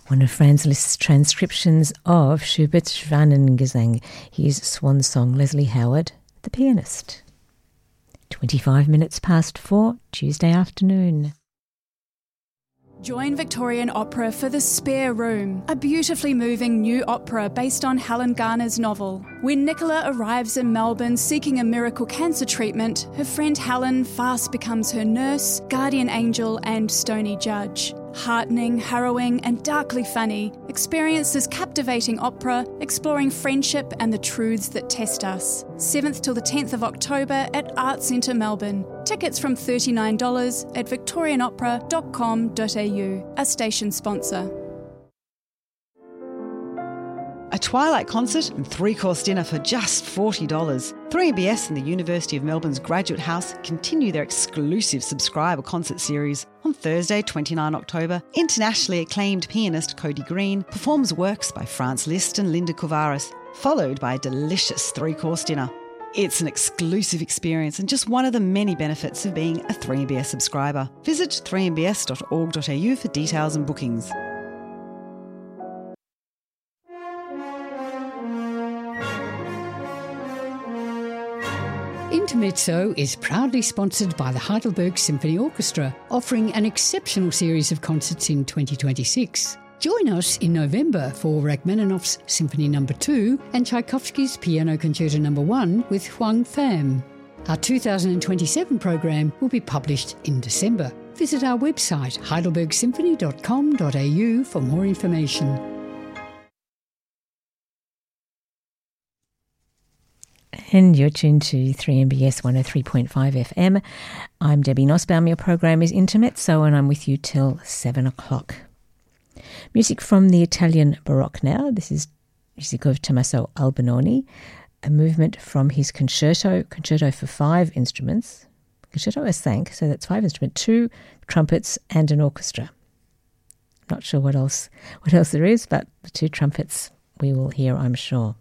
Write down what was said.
One of Franz Liszt's transcriptions of Schubert's Schwanengesang, his swan song. Leslie Howard, the pianist. 25 minutes past 4, Tuesday afternoon. Join Victorian Opera for The Spare Room, a beautifully moving new opera based on Helen Garner's novel. When Nicola arrives in Melbourne seeking a miracle cancer treatment, her friend Helen fast becomes her nurse, guardian angel and stony judge. Heartening, harrowing and darkly funny, experience this captivating opera exploring friendship and the truths that test us. 7th till the 10th of October at Arts Centre Melbourne. Tickets from $39 at victorianopera.com.au, a station sponsor. A Twilight concert and three-course dinner for just $40. 3MBS and the University of Melbourne's Graduate House continue their exclusive subscriber concert series. On Thursday, 29 October, internationally acclaimed pianist Cody Green performs works by Franz Liszt and Linda Couvaras, followed by a delicious three-course dinner. It's an exclusive experience and just one of the many benefits of being a 3MBS subscriber. Visit 3mbs.org.au for details and bookings. Intermezzo is proudly sponsored by the Heidelberg Symphony Orchestra, offering an exceptional series of concerts in 2026. Join us in November for Rachmaninoff's Symphony No. 2 and Tchaikovsky's Piano Concerto No. 1 with Huang Pham. Our 2027 program will be published in December. Visit our website heidelbergsymphony.com.au for more information. And you're tuned to 3MBS 103.5 FM. I'm Debbie Nussbaum. Your program is Intermezzo and I'm with you till 7 o'clock. Music from the Italian Baroque now. This is music of Tommaso Albinoni, a movement from his concerto for 5 instruments. Concerto a 5, so that's 5 instruments, 2 trumpets and an orchestra. Not sure what else there is, but the 2 trumpets we will hear, I'm sure.